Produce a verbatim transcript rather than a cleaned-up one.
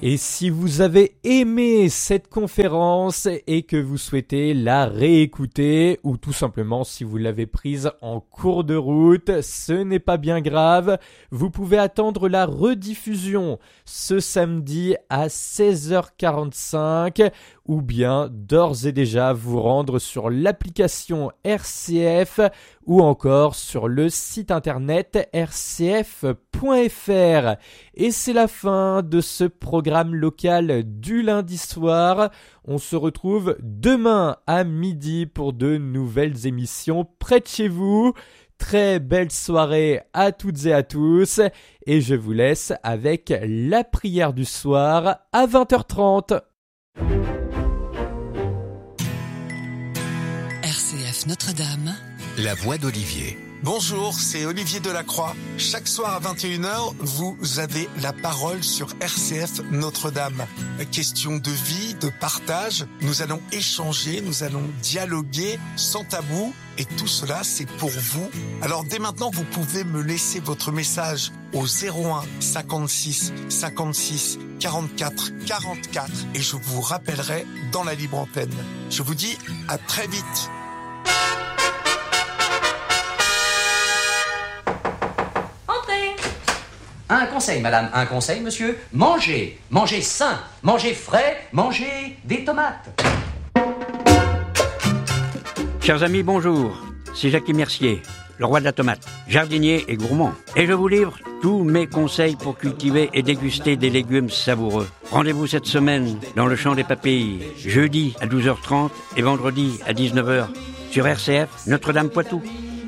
Et si vous avez aimé cette conférence et que vous souhaitez la réécouter, ou tout simplement si vous l'avez prise en cours de route, ce n'est pas bien grave. Vous pouvez attendre la rediffusion ce samedi à seize heures quarante-cinq, ou bien d'ores et déjà vous rendre sur l'application R C F ou encore sur le site internet r c f point f r. Et c'est la fin de ce programme local du lundi soir. On se retrouve demain à midi pour de nouvelles émissions près de chez vous. Très belle soirée à toutes et à tous. Et je vous laisse avec la prière du soir à vingt heures trente. R C F Notre-Dame. La voix d'Olivier. Bonjour, c'est Olivier Delacroix. Chaque soir à vingt et une heures, vous avez la parole sur R C F Notre-Dame. Question de vie, de partage. Nous allons échanger, nous allons dialoguer sans tabou. Et tout cela, c'est pour vous. Alors dès maintenant, vous pouvez me laisser votre message au zéro un cinquante-six cinquante-six quarante-quatre quarante-quatre et je vous rappellerai dans la libre antenne. Je vous dis à très vite. Un conseil, madame, un conseil, monsieur. Mangez, mangez sain, mangez frais, mangez des tomates. Chers amis, bonjour. C'est Jacques Mercier, le roi de la tomate, jardinier et gourmand. Et je vous livre tous mes conseils pour cultiver et déguster des légumes savoureux. Rendez-vous cette semaine dans le Champ des Papilles, jeudi à douze heures trente et vendredi à dix-neuf heures sur R C F Notre-Dame Poitou.